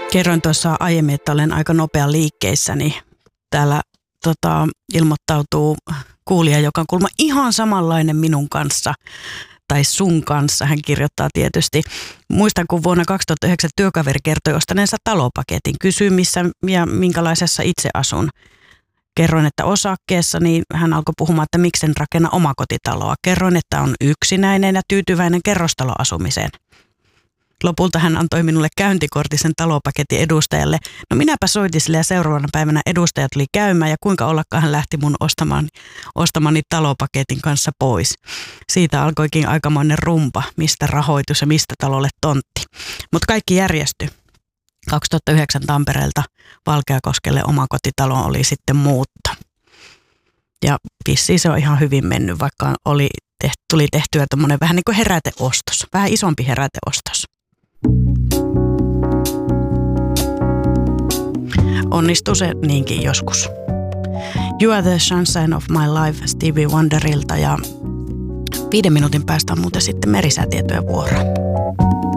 Kerroin tuossa aiemmin, että olen aika nopea liikkeissä, niin täällä ilmoittautuu kuulija, joka on kuulemma ihan samanlainen minun kanssa tai sun kanssa, hän kirjoittaa tietysti. Muistan, kun vuonna 2009 työkaveri kertoi ostaneensa talopaketin. Kysyi, missä ja minkälaisessa itse asun. Kerroin, että osakkeessa, niin hän alkoi puhumaan, että miksen rakenna omakotitaloa. Kerroin, että on yksinäinen ja tyytyväinen kerrostaloasumiseen. Lopulta hän antoi minulle käyntikortin sen talopaketin edustajalle. No minäpä soitin sille ja seuraavana päivänä edustaja tuli käymään ja kuinka ollakaan hän lähti mun ostamani talopaketin kanssa pois. Siitä alkoikin aikamoinen rumpa, mistä rahoitus ja mistä talolle tontti. Mutta kaikki järjestyi. 2009 Tampereelta Valkeakoskelle omakotitaloon oli sitten muutto. Ja vissiin se on ihan hyvin mennyt, vaikka tuli tehtyä tommonen vähän niin kuin heräteostos, vähän isompi heräteostos. Onnistuu se niinkin joskus. You are the sunshine of my life Stevie Wonderilta ja 5 minuutin päästä on muuten sitten merisäätietojen vuoro.